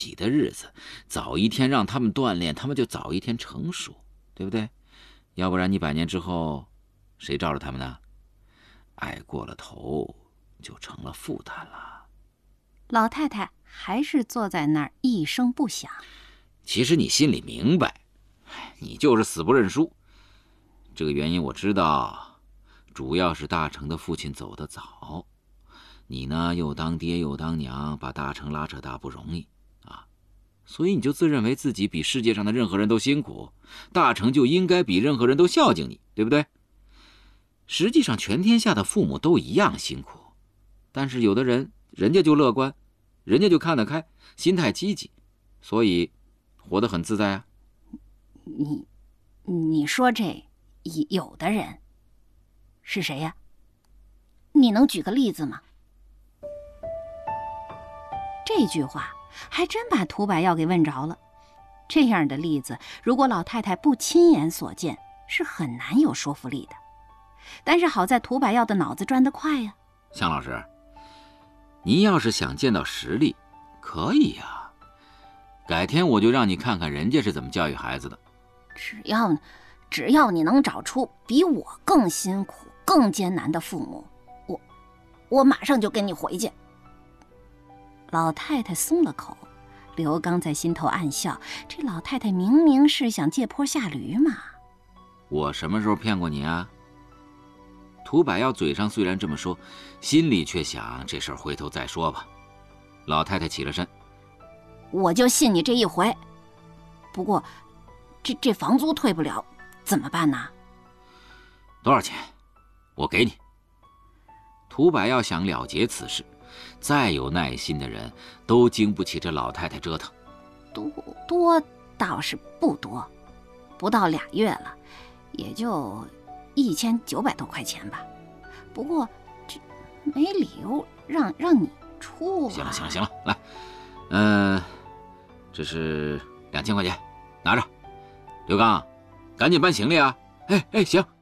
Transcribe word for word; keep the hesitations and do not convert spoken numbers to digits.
己的日子，早一天让他们锻炼，他们就早一天成熟，对不对？要不然你百年之后，谁罩着他们呢？爱过了头，就成了负担了。 老太太还是坐在那儿一声不响。 其实你心里明白，你就是死不认输。这个原因我知道，主要是大成的父亲走得早，你呢又当爹又当娘，把大成拉扯大不容易啊，所以你就自认为自己比世界上的任何人都辛苦，大成就应该比任何人都孝敬你，对不对？实际上全天下的父母都一样辛苦，但是有的人人家就乐观，人家就看得开，心态积极，所以活得很自在啊。 你你说这有的人是谁呀？你能举个例子吗？这句话还真把涂百耀给问着了。这样的例子，如果老太太不亲眼所见，是很难有说服力的。但是好在涂百耀的脑子转得快呀。 向老师，您要是想见到实力，可以呀。改天我就让你看看人家是怎么教育孩子的。 只要只要你能找出比我更辛苦、更艰难的父母，我我马上就跟你回去。老太太松了口，刘刚在心头暗笑，这老太太明明是想借坡下驴嘛。 我什么时候骗过你啊？涂百耀嘴上虽然这么说，心里却想这事儿回头再说吧。老太太起了身， 我就信你这一回。不过这这房租退不了，怎么办呢？ 多少钱？我给你。涂百耀想了结此事，再有耐心的人都经不起这老太太折腾。 多多倒是不多，不到俩月了，也就一千九百多块钱吧。不过这没理由让让你出啊。 行了行了行了，来，嗯、呃，这是两千块钱，拿着。刘刚，赶紧搬行李啊！哎哎，行。